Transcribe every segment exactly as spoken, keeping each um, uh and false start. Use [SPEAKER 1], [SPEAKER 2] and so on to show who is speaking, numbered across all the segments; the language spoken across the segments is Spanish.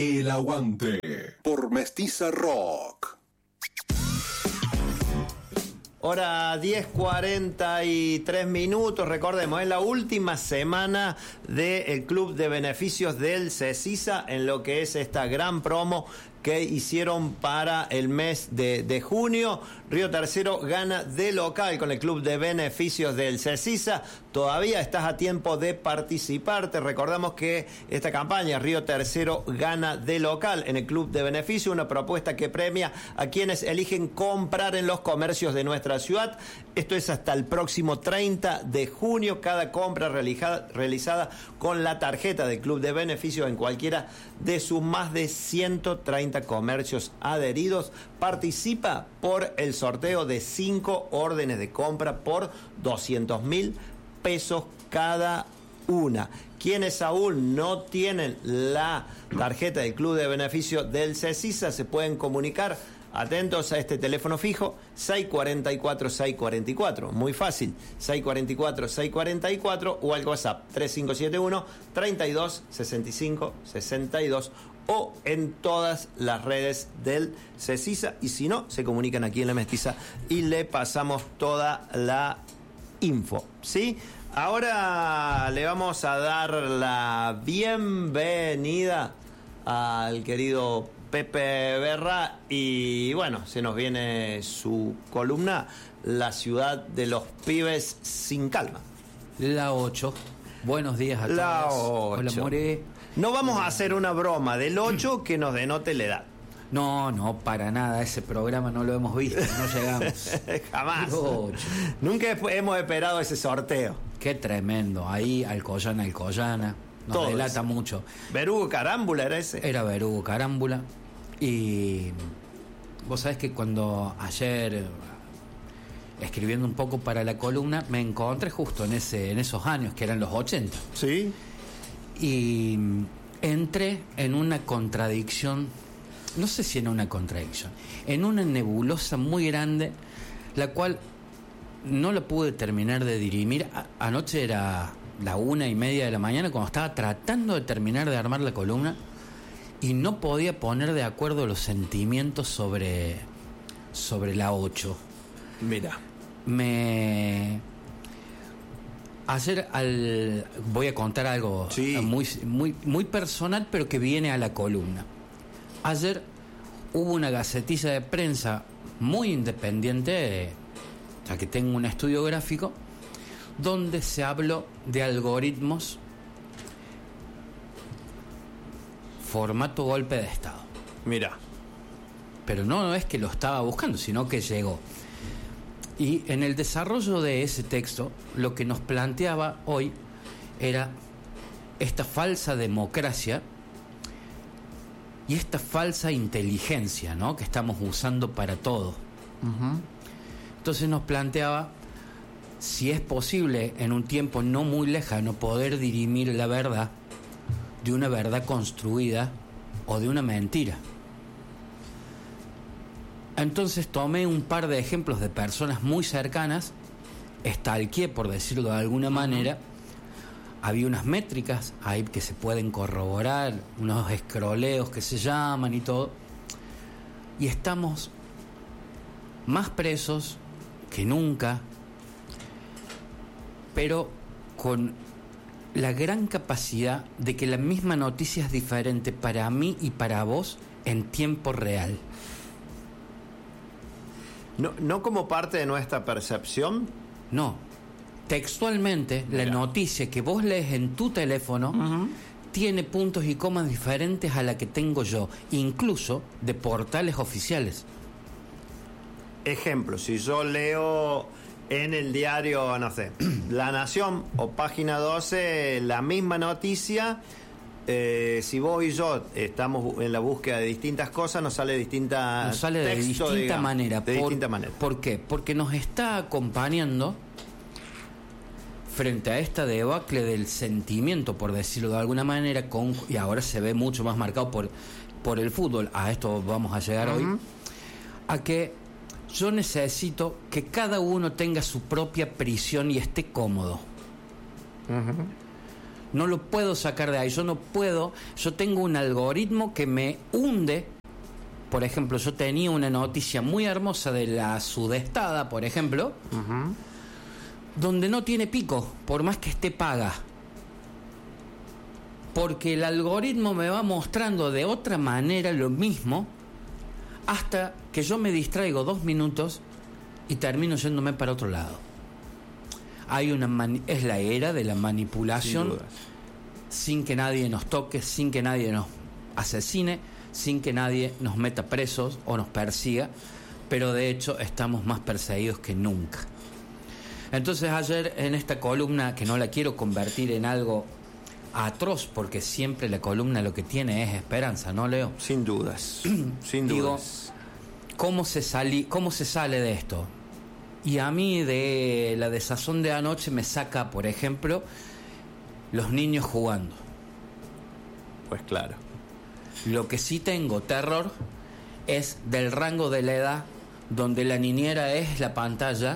[SPEAKER 1] El Aguante por Mestiza Rock.
[SPEAKER 2] Hora diez cuarenta y tres minutos, recordemos, es la última semana del Club de Beneficios del CECISA en lo que es esta gran promo que hicieron para el mes de, de junio. Río Tercero gana de local con el Club de Beneficios del CECISA. Todavía estás a tiempo de participar. Te recordamos que esta campaña, Río Tercero gana de local en el Club de Beneficios, una propuesta que premia a quienes eligen comprar en los comercios de nuestra ciudad. Esto es hasta el próximo treinta de junio. Cada compra realizada, realizada con la tarjeta del Club de Beneficios en cualquiera de sus más de ciento treinta comercios adheridos participa por el sorteo de cinco órdenes de compra por doscientos mil pesos cada una. Quienes aún no tienen la tarjeta del Club de Beneficios del CECISA se pueden comunicar. Atentos a este teléfono fijo, seis cuatro cuatro, seis cuatro cuatro, muy fácil, seis cuatro cuatro, seis cuatro cuatro, o al WhatsApp tres cinco siete uno, treinta y dos, sesenta y cinco, sesenta y dos, o en todas las redes del CECISA, y si no, se comunican aquí en La Mestiza y le pasamos toda la info, ¿sí? Ahora le vamos a dar la bienvenida al querido Pepe Berra y bueno, se nos viene su columna, La ciudad de los pibes sin calma.
[SPEAKER 3] La ocho. Buenos días a todos.
[SPEAKER 2] La ocho.
[SPEAKER 3] Hola, More.
[SPEAKER 2] No vamos a hacer una broma del ocho que nos denote la edad.
[SPEAKER 3] No, no, para nada. Ese programa no lo hemos visto, no llegamos.
[SPEAKER 2] Jamás. Nunca hemos esperado ese sorteo.
[SPEAKER 3] Qué tremendo. Ahí, Alcoyana, Alcoyana. Nos
[SPEAKER 2] Todos.
[SPEAKER 3] delata mucho.
[SPEAKER 2] Berugo Carámbula era ese.
[SPEAKER 3] Era Berugo Carámbula. Y vos sabés que cuando ayer, escribiendo un poco para la columna, me encontré justo en ese en esos años, que eran los ochenta.
[SPEAKER 2] Sí.
[SPEAKER 3] Y entré en una contradicción, no sé si en una contradicción, en una nebulosa muy grande, la cual no la pude terminar de dirimir. A- anoche era la una y media de la mañana cuando estaba tratando de terminar de armar la columna y no podía poner de acuerdo los sentimientos sobre, sobre la ocho.
[SPEAKER 2] Mira.
[SPEAKER 3] Me... Ayer al... voy a contar algo
[SPEAKER 2] Sí.
[SPEAKER 3] muy, muy, muy personal, pero que viene a la columna. Ayer hubo una gacetilla de prensa muy independiente, o sea, que tengo un estudio gráfico, donde se habló de algoritmos formato golpe de Estado.
[SPEAKER 2] Mira.
[SPEAKER 3] Pero no es que lo estaba buscando, sino que llegó. Y en el desarrollo de ese texto, lo que nos planteaba hoy era esta falsa democracia y esta falsa inteligencia, ¿no?, que estamos usando para todo.
[SPEAKER 2] Uh-huh.
[SPEAKER 3] Entonces nos planteaba si es posible en un tiempo no muy lejano poder dirimir la verdad de una verdad construida o de una mentira. Entonces tomé un par de ejemplos de personas muy cercanas, stalkeé, por decirlo de alguna manera. Había unas métricas ahí que se pueden corroborar, unos escroleos que se llaman y todo. Y estamos más presos que nunca, pero con la gran capacidad de que la misma noticia es diferente para mí y para vos en tiempo real.
[SPEAKER 2] No, no como parte de nuestra percepción.
[SPEAKER 3] No, textualmente,
[SPEAKER 2] Mira.
[SPEAKER 3] la noticia que vos lees en tu teléfono
[SPEAKER 2] Uh-huh.
[SPEAKER 3] tiene puntos y comas diferentes a la que tengo yo, incluso de portales oficiales.
[SPEAKER 2] Ejemplo, si yo leo en el diario, no sé, La Nación o Página doce, la misma noticia, eh, si vos y yo estamos en la búsqueda de distintas cosas, nos sale distinta
[SPEAKER 3] Nos sale de
[SPEAKER 2] texto,
[SPEAKER 3] distinta
[SPEAKER 2] digamos,
[SPEAKER 3] manera.
[SPEAKER 2] de
[SPEAKER 3] por,
[SPEAKER 2] distinta manera.
[SPEAKER 3] ¿Por qué? Porque nos está acompañando frente a esta debacle del sentimiento, por decirlo de alguna manera, con, y ahora se ve mucho más marcado por, por el fútbol, a esto vamos a llegar
[SPEAKER 2] Uh-huh.
[SPEAKER 3] hoy, a que yo necesito que cada uno tenga su propia prisión y esté cómodo.
[SPEAKER 2] Uh-huh.
[SPEAKER 3] No lo puedo sacar de ahí. Yo no puedo. Yo tengo un algoritmo que me hunde. Por ejemplo, yo tenía una noticia muy hermosa de la Sudestada, por ejemplo, uh-huh. donde no tiene pico, por más que esté paga. Porque el algoritmo me va mostrando de otra manera lo mismo, hasta que yo me distraigo dos minutos y termino yéndome para otro lado. Hay una mani- es la era de la manipulación sin, sin que nadie nos toque, sin que nadie nos asesine, sin que nadie nos meta presos o nos persiga, pero de hecho estamos más perseguidos que nunca. Entonces ayer en esta columna, que no la quiero convertir en algo atroz, porque siempre la columna lo que tiene es esperanza, ¿no, Leo?
[SPEAKER 2] Sin dudas, sin
[SPEAKER 3] Digo,
[SPEAKER 2] dudas.
[SPEAKER 3] ¿cómo se, sali- ¿cómo se sale de esto? Y a mí de la desazón de anoche me saca, por ejemplo, los niños jugando.
[SPEAKER 2] Pues claro.
[SPEAKER 3] Lo que sí tengo terror es del rango de la edad donde la niñera es la pantalla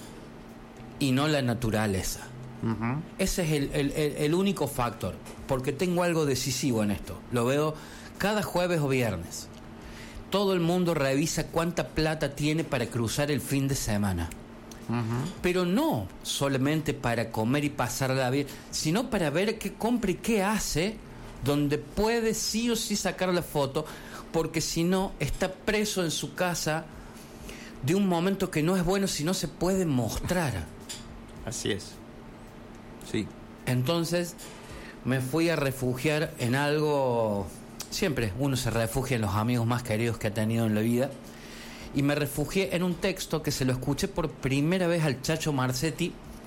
[SPEAKER 3] y no la naturaleza. Uh-huh. Ese es el, el, el, el único factor, porque tengo algo decisivo en esto. Lo veo cada jueves o viernes. Todo el mundo revisa cuánta plata tiene para cruzar el fin de semana. Uh-huh. Pero no solamente para comer y pasarla bien, sino para ver qué compra y qué hace, donde puede sí o sí sacar la foto, porque si no está preso en su casa de un momento que no es bueno si no se puede mostrar.
[SPEAKER 2] Así es. Sí.
[SPEAKER 3] Entonces me fui a refugiar en algo. Siempre uno se refugia en los amigos más queridos que ha tenido en la vida, y me refugié en un texto que se lo escuché por primera vez al Chacho Marcetti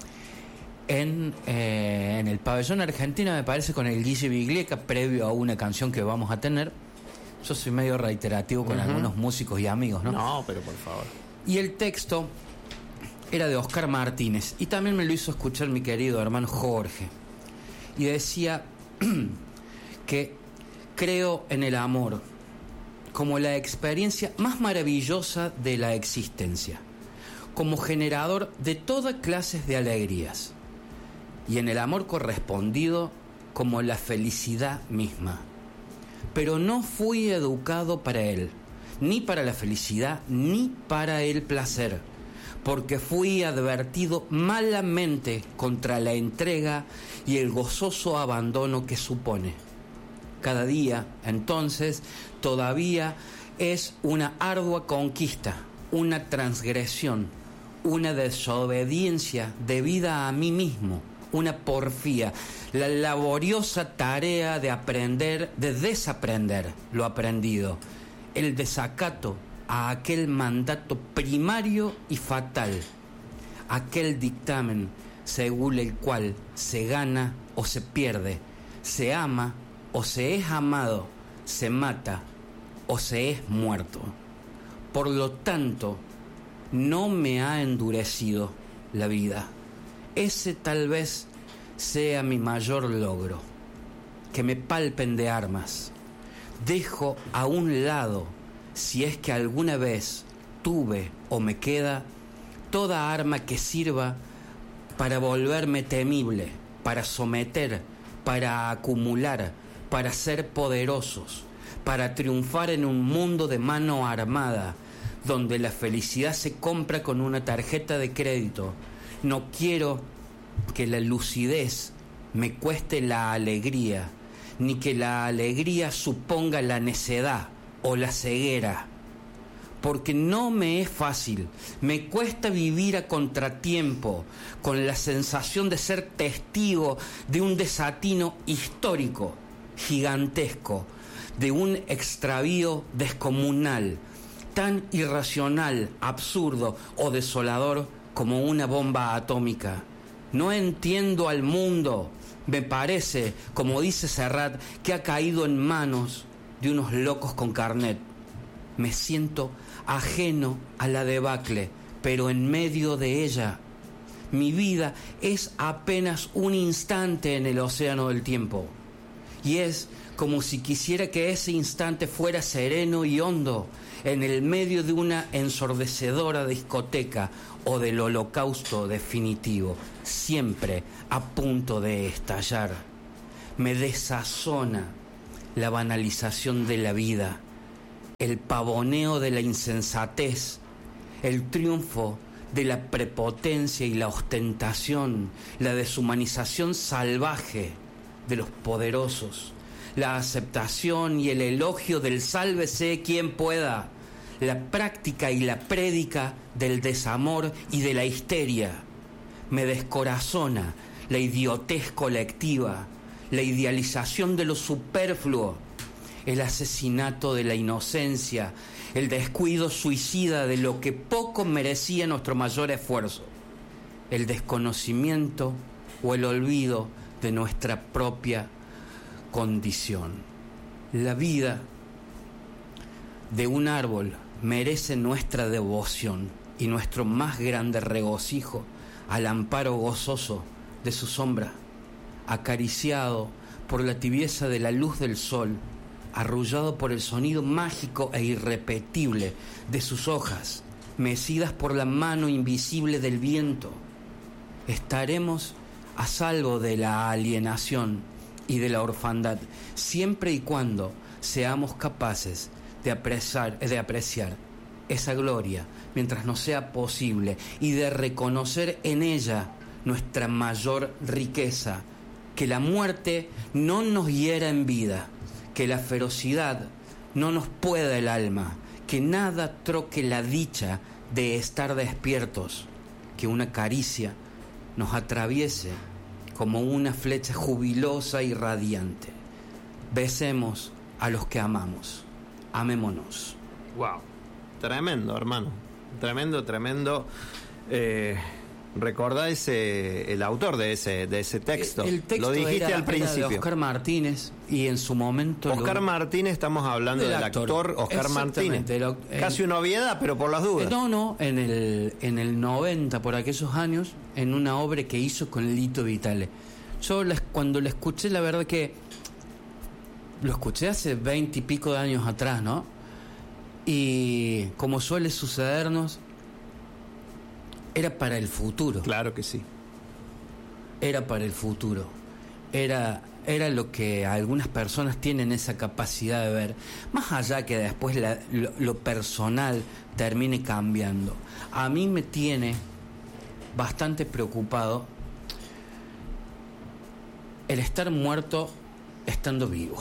[SPEAKER 3] en, eh, en el Pabellón Argentina, me parece, con el Guille Biglieca, previo a una canción que vamos a tener. Yo soy medio reiterativo con uh-huh. algunos músicos y amigos, ¿no?
[SPEAKER 2] No, pero por favor.
[SPEAKER 3] Y el texto era de Oscar Martínez, y también me lo hizo escuchar mi querido hermano Jorge, y decía que creo en el amor como la experiencia más maravillosa de la existencia, como generador de todas clases de alegrías, y en el amor correspondido como la felicidad misma. Pero no fui educado para él, ni para la felicidad, ni para el placer, porque fui advertido malamente contra la entrega y el gozoso abandono que supone. Cada día, entonces, todavía es una ardua conquista, una transgresión, una desobediencia debida a mí mismo, una porfía, la laboriosa tarea de aprender, de desaprender lo aprendido, el desacato a aquel mandato primario y fatal, aquel dictamen según el cual se gana o se pierde, se ama o se es amado, se mata o se es muerto. Por lo tanto, no me ha endurecido la vida. Ese tal vez sea mi mayor logro, que me palpen de armas. Dejo a un lado, si es que alguna vez tuve o me queda, toda arma que sirva para volverme temible, para someter, para acumular, para ser poderosos, para triunfar en un mundo de mano armada, donde la felicidad se compra con una tarjeta de crédito. No quiero que la lucidez me cueste la alegría, ni que la alegría suponga la necedad o la ceguera, porque no me es fácil, me cuesta vivir a contratiempo, con la sensación de ser testigo de un desatino histórico, gigantesco, de un extravío descomunal, tan irracional, absurdo o desolador como una bomba atómica. No entiendo al mundo. Me parece, como dice Serrat, que ha caído en manos de unos locos con carnet. Me siento ajeno a la debacle, pero en medio de ella. Mi vida es apenas un instante en el océano del tiempo. Y es como si quisiera que ese instante fuera sereno y hondo, en el medio de una ensordecedora discoteca o del holocausto definitivo, siempre a punto de estallar. me desazona la banalización de la vida, el pavoneo de la insensatez, el triunfo de la prepotencia y la ostentación, la deshumanización salvaje de los poderosos, la aceptación y el elogio del sálvese quien pueda, la práctica y la prédica del desamor y de la histeria. Me descorazona la idiotez colectiva, la idealización de lo superfluo, el asesinato de la inocencia, el descuido suicida de lo que poco merecía nuestro mayor esfuerzo, el desconocimiento o el olvido de nuestra propia condición. La vida de un árbol merece nuestra devoción y nuestro más grande regocijo al amparo gozoso de su sombra, acariciado por la tibieza de la luz del sol, arrullado por el sonido mágico e irrepetible de sus hojas, mecidas por la mano invisible del viento. Estaremos a salvo de la alienación y de la orfandad, siempre y cuando seamos capaces de apreciar, de apreciar esa gloria mientras nos sea posible y de reconocer en ella nuestra mayor riqueza, que la muerte no nos hiera en vida, que la ferocidad no nos pueda el alma, que nada troque la dicha de estar despiertos, que una caricia nos atraviese como una flecha jubilosa y radiante. Besemos a los que amamos, amémonos.
[SPEAKER 2] Wow, tremendo, hermano, tremendo, tremendo. Eh, recordá ese, el autor de ese, de ese texto.
[SPEAKER 3] El, el texto
[SPEAKER 2] lo dijiste
[SPEAKER 3] era,
[SPEAKER 2] al principio.
[SPEAKER 3] Era de Oscar Martínez, y en su momento
[SPEAKER 2] Oscar
[SPEAKER 3] lo...
[SPEAKER 2] Martínez, estamos hablando del, del actor, actor Oscar Martínez.
[SPEAKER 3] Lo, en,
[SPEAKER 2] Casi una obviedad, pero por las dudas.
[SPEAKER 3] No, no, en el, en el noventa, por aquellos años, en una obra que hizo con Lito Vitale. Yo la, cuando lo escuché, la verdad que lo escuché hace veinte y pico de años atrás, ¿no? Y como suele sucedernos, era para el futuro.
[SPEAKER 2] Claro que sí.
[SPEAKER 3] Era para el futuro. Era, era lo que algunas personas tienen esa capacidad de ver, más allá que después la, lo, lo personal termine cambiando. A mí me tiene bastante preocupado el estar muerto estando vivo.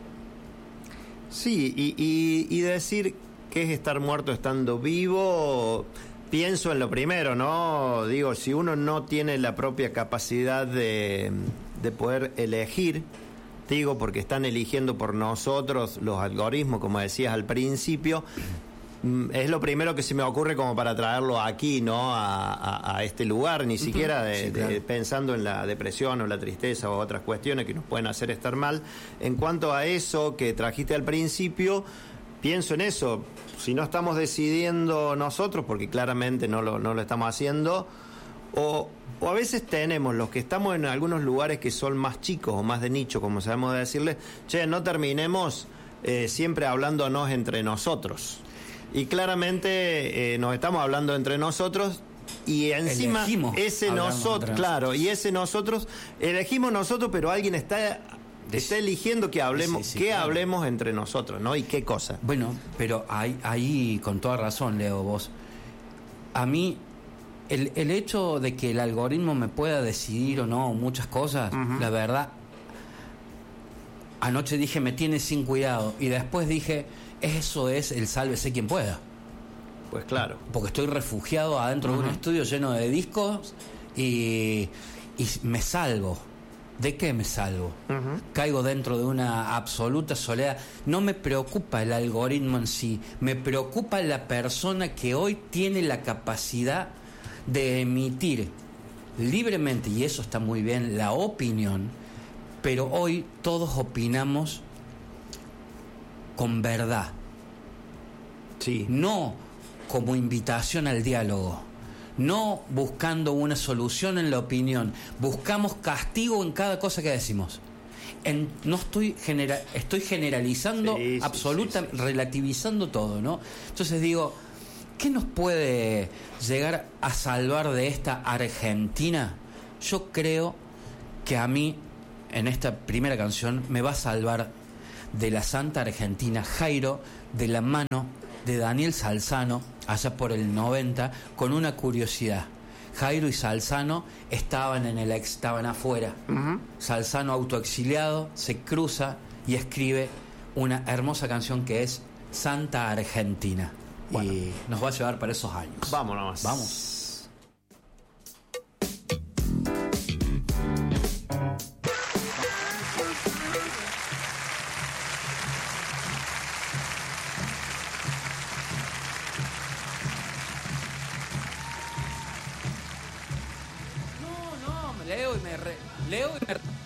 [SPEAKER 2] Sí, y, y, y decir que es estar muerto estando vivo, pienso en lo primero, ¿no? Digo, si uno no tiene la propia capacidad de, de poder elegir, digo, porque están eligiendo por nosotros los algoritmos, como decías al principio, es lo primero que se me ocurre como para traerlo aquí, ¿no? A, a, a este lugar, ni siquiera de, sí, claro. de, pensando en la depresión o la tristeza o otras cuestiones que nos pueden hacer estar mal. En cuanto a eso que trajiste al principio, pienso en eso. Si no estamos decidiendo nosotros, porque claramente no lo, no lo estamos haciendo, o, o a veces tenemos los que estamos en algunos lugares que son más chicos o más de nicho, como sabemos decirles, che, no terminemos eh, siempre hablándonos entre nosotros. Y claramente eh, nos estamos hablando entre nosotros y encima elegimos ese nosotros, claro, y ese nosotros, elegimos nosotros, pero alguien está, está eligiendo que hablemos, sí, sí, que claro. hablemos entre nosotros, ¿no? Y qué cosa.
[SPEAKER 3] Bueno, pero ahí, ahí con toda razón, Leo, vos. A mí, el, el hecho de que el algoritmo me pueda decidir o no muchas cosas, uh-huh. la verdad, anoche dije me tiene sin cuidado y después dije... Eso es el sálvese quien pueda.
[SPEAKER 2] Pues claro.
[SPEAKER 3] Porque estoy refugiado adentro uh-huh. de un estudio lleno de discos y, y me salvo. ¿De qué me salvo? Uh-huh. Caigo dentro de una absoluta soledad. No me preocupa el algoritmo en sí, me preocupa la persona que hoy tiene la capacidad de emitir libremente, y eso está muy bien, la opinión, pero hoy todos opinamos con verdad,
[SPEAKER 2] sí.
[SPEAKER 3] no como invitación al diálogo, no buscando una solución en la opinión, buscamos castigo en cada cosa que decimos. En, no estoy genera, estoy generalizando, sí, sí, absoluta, sí, sí. relativizando todo, ¿no? Entonces digo, ¿qué nos puede llegar a salvar de esta Argentina? Yo creo que a mí en esta primera canción me va a salvar de la Santa Argentina Jairo, de la mano de Daniel Salzano, allá por el noventa, con una curiosidad. Jairo y Salzano estaban en el ex, estaban afuera. Uh-huh. Salzano autoexiliado, se cruza y escribe una hermosa canción que es Santa Argentina. Bueno. Y nos va a llevar para esos años.
[SPEAKER 2] Vámonos.
[SPEAKER 3] Vamos. Leo y me re, leo y me